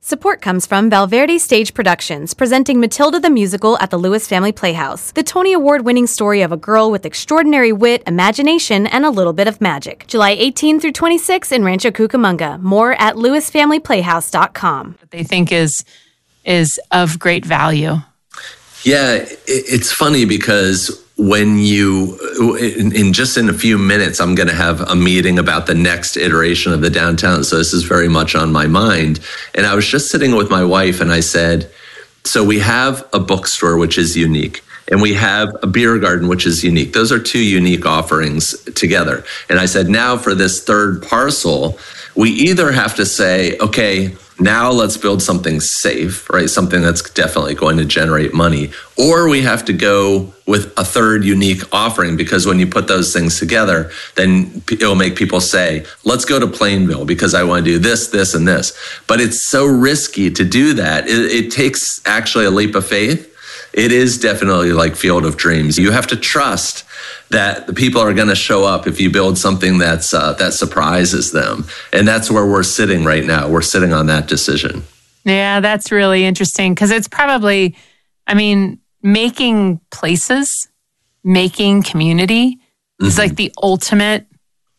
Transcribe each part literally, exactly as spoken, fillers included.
Support comes from Valverde Stage Productions, presenting Matilda the Musical at the Lewis Family Playhouse, the Tony Award-winning story of a girl with extraordinary wit, imagination, and a little bit of magic. July eighteenth through twenty-sixth in Rancho Cucamonga. More at lewis family playhouse dot com. What they think is is of great value. Yeah, it, it's funny because when you, in, in just in a few minutes, I'm going to have a meeting about the next iteration of the downtown. So this is very much on my mind. And I was just sitting with my wife and I said, so we have a bookstore, which is unique. And we have a beer garden, which is unique. Those are two unique offerings together. And I said, now for this third parcel, we either have to say, okay, now let's build something safe, right? Something that's definitely going to generate money. Or we have to go with a third unique offering, because when you put those things together, then it'll make people say, let's go to Plainville because I want to do this, this, and this. But it's so risky to do that. It, it takes actually a leap of faith. It is definitely like Field of Dreams. You have to trust that the people are going to show up if you build something that's uh, that surprises them. And that's where we're sitting right now. We're sitting on that decision. Yeah, that's really interesting because it's probably, I mean, making places, making community mm-hmm. is like the ultimate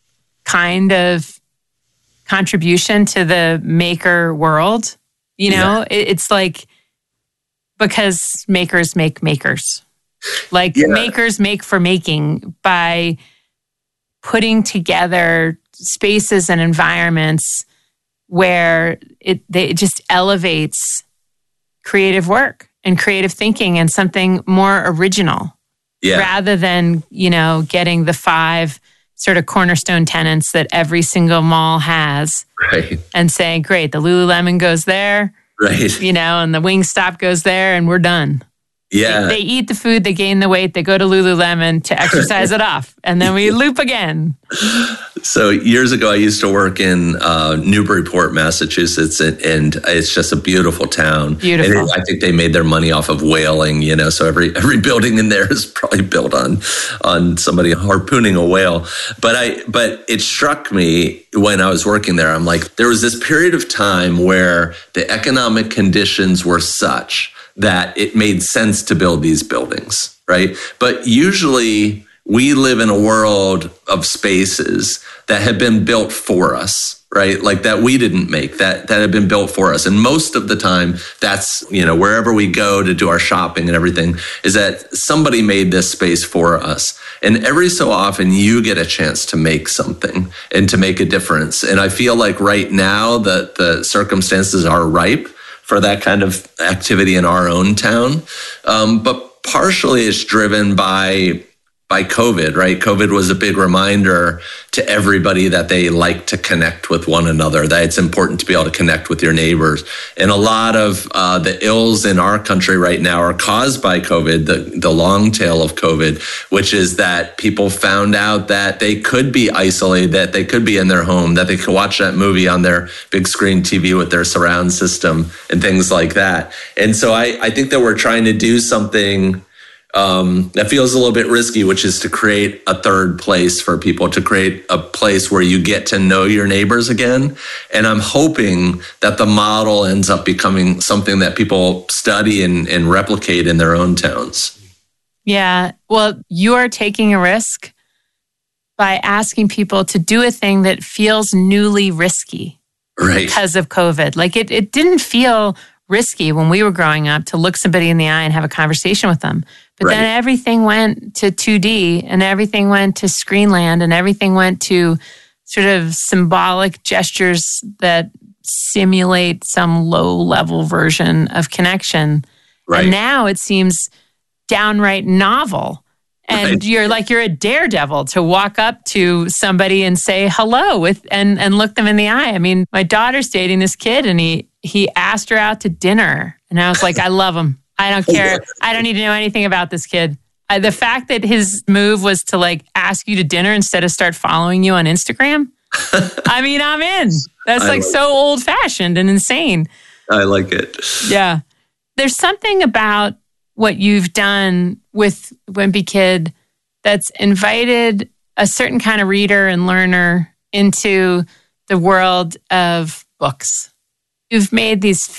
kind of contribution to the maker world. You know, yeah. it, it's like, because makers make makers. Like yeah. makers make for making by putting together spaces and environments where it, they, it just elevates creative work and creative thinking and something more original. Yeah. Rather than, you know, getting the five sort of cornerstone tenants that every single mall has. Right. And saying, great, the Lululemon goes there. Right. You know, and the Wingstop goes there and we're done. Yeah. They, they eat the food, they gain the weight, they go to Lululemon to exercise it off. And then we loop again. So years ago, I used to work in uh, Newburyport, Massachusetts, and, and it's just a beautiful town. Beautiful. And it, I think they made their money off of whaling, you know, so every every building in there is probably built on on somebody harpooning a whale. But I but it struck me when I was working there, I'm like, there was this period of time where the economic conditions were such that it made sense to build these buildings, right? But usually we live in a world of spaces that have been built for us, right? Like that we didn't make, that that have been built for us. And most of the time, that's, you know, wherever we go to do our shopping and everything, is that somebody made this space for us. And every so often you get a chance to make something and to make a difference. And I feel like right now that the circumstances are ripe for that kind of activity in our own town. Um, but partially it's driven by by COVID, right? COVID was a big reminder to everybody that they like to connect with one another, that it's important to be able to connect with your neighbors. And a lot of uh, the ills in our country right now are caused by COVID, the, the long tail of COVID, which is that people found out that they could be isolated, that they could be in their home, that they could watch that movie on their big screen T V with their surround system and things like that. And so I, I think that we're trying to do something Um, that feels a little bit risky, which is to create a third place for people, to create a place where you get to know your neighbors again. And I'm hoping that the model ends up becoming something that people study and, and replicate in their own towns. Yeah. Well, you are taking a risk by asking people to do a thing that feels newly risky right. because of COVID. Like it, it didn't feel risky when we were growing up to look somebody in the eye and have a conversation with them. But right. then everything went to two D and everything went to Screenland and everything went to sort of symbolic gestures that simulate some low-level version of connection. Right. And now it seems downright novel. And right. you're like, you're a daredevil to walk up to somebody and say hello with and, and look them in the eye. I mean, my daughter's dating this kid and he he asked her out to dinner. And I was like, I love him. I don't care. I don't need to know anything about this kid. I, the fact that his move was to like ask you to dinner instead of start following you on Instagram. I mean, I'm in. That's like so old fashioned and insane. I like it. Yeah. There's something about what you've done with Wimpy Kid that's invited a certain kind of reader and learner into the world of books. You've made these